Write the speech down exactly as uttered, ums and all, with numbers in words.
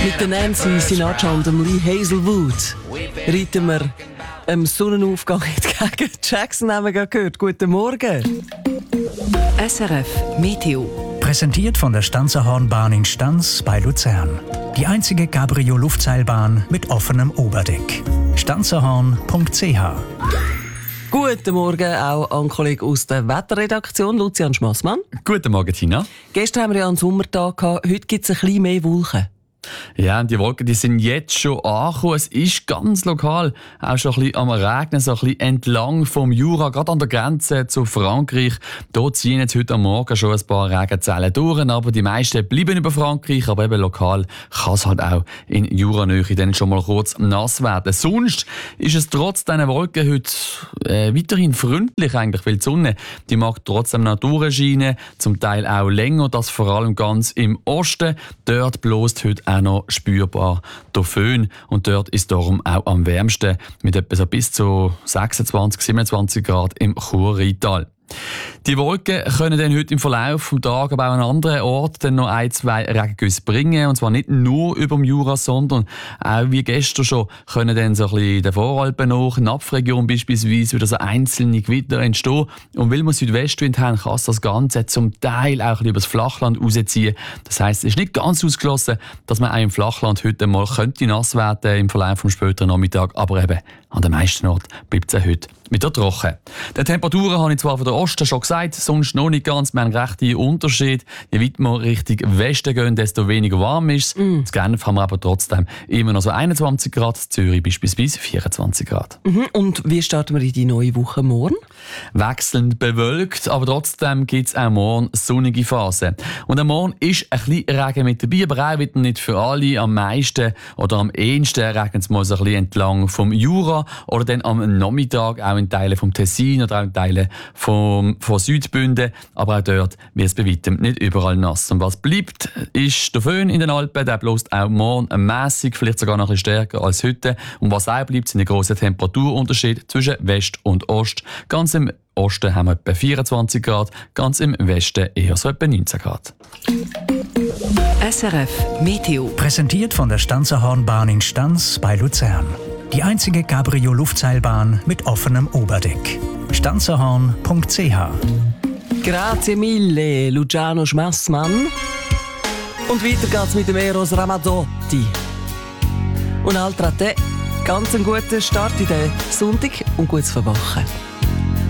Mit der Nancy Sinatra und dem Lee Hazelwood reiten wir am Sonnenaufgang entgegen. Jackson haben wir gerade gehört. Guten Morgen. S R F Meteo. Präsentiert von der Stanzerhornbahn in Stanz bei Luzern. Die einzige Cabrio-Luftseilbahn mit offenem Oberdeck. stanzerhorn punkt c h. Guten Morgen auch an Kollegen aus der Wetterredaktion, Lucian Schmassmann. Guten Morgen, Tina. Gestern haben wir ja einen Sommertag gehabt. Heute gibt es ein bisschen mehr Wolken. Ja, die Wolken die sind jetzt schon angekommen. Es ist ganz lokal auch schon ein bisschen am Regnen, so ein bisschen entlang vom Jura, gerade an der Grenze zu Frankreich. Dort ziehen jetzt heute am Morgen schon ein paar Regenzellen durch, aber die meisten bleiben über Frankreich. Aber eben lokal kann es halt auch in Juranähe dann schon mal kurz nass werden. Sonst ist es trotz diesen Wolken heute äh, weiterhin freundlich eigentlich, weil die Sonne die mag trotzdem noch durchscheinen, zum Teil auch länger, das vor allem ganz im Osten. Dort bläst heute auch noch spürbar der Föhn und dort ist darum auch am wärmsten mit etwa so bis zu sechsundzwanzig, siebenundzwanzig Grad im Chur-Rheintal. Die Wolken können dann heute im Verlauf des Tages aber auch an anderen Orten noch ein, zwei Regengüsse bringen. Und zwar nicht nur über dem Jura, sondern auch wie gestern schon können dann so ein bisschen in den Voralpen nach, in der Napfregion beispielsweise wieder so einzelne Gewitter entstehen. Und weil wir Südwestwind haben, kann das Ganze zum Teil auch ein bisschen über das Flachland rausziehen. Das heisst, es ist nicht ganz ausgeschlossen, dass man auch im Flachland heute mal könnte nass werden im Verlauf des späteren Nachmittags. Aber eben an den meisten Orten bleibt es heute wieder trocken. Die Temperaturen habe ich zwar von der Osten schon gesagt, sonst noch nicht ganz. Wir haben einen rechten Unterschied. Je weiter wir Richtung Westen gehen, desto weniger warm ist es. Mm. In Genf haben wir aber trotzdem immer noch so einundzwanzig Grad, in Zürich beispielsweise vierundzwanzig Grad. Mhm. Und wie starten wir in die neue Woche morgen? Wechselnd bewölkt, aber trotzdem gibt es auch morgen sonnige Phasen. Und am Morgen ist ein bisschen Regen mit dabei, aber auch wieder nicht für alle. Am meisten oder am ehesten regnet es mal so ein bisschen entlang vom Jura oder dann am Nachmittag auch in Teilen vom Tessin oder auch in Teilen vom, von Südbünden. Aber auch dort wird es bei weitem nicht überall nass. Und was bleibt, ist der Föhn in den Alpen. Der bläst auch morgen mässig, vielleicht sogar noch ein bisschen stärker als heute. Und was auch bleibt, sind die grossen Temperaturunterschiede zwischen West und Ost. Ganz im Osten haben wir etwa vierundzwanzig Grad, ganz im Westen eher so etwa neunzehn Grad. S R F Meteo. Präsentiert von der Stanzerhornbahn in Stanz bei Luzern. Die einzige Cabrio-Luftseilbahn mit offenem Oberdeck. stanzerhorn punkt c h. Grazie mille, Luciano Schmassmann. Und weiter geht's mit dem Eros Ramazzotti. Und altra te, ganz einen guten Start in den Sonntag und gutes Verwachen.